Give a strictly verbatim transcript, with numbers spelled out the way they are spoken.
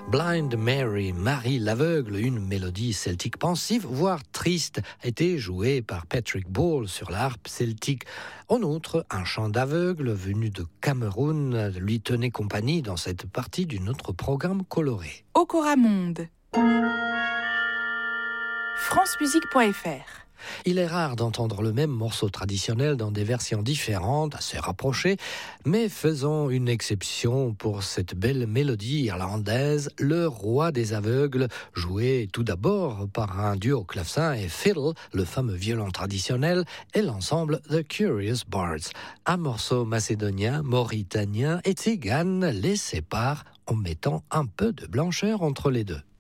Blind Mary, Marie l'aveugle, une mélodie celtique pensive, voire triste, a été jouée par Patrick Ball sur la harpe celtique. En outre, un chant d'aveugle venu de Cameroun lui tenait compagnie dans cette partie de notre programme coloré. Okora Monde. francemusique point f r. Il est rare d'entendre le même morceau traditionnel dans des versions différentes, assez rapprochées, mais faisons une exception pour cette belle mélodie irlandaise, Le Roi des aveugles, jouée tout d'abord par un duo clavecin et fiddle, le fameux violon traditionnel, et l'ensemble The Curious Bards. Un morceau macédonien, mauritanien et tzigane les sépare en mettant un peu de blancheur entre les deux.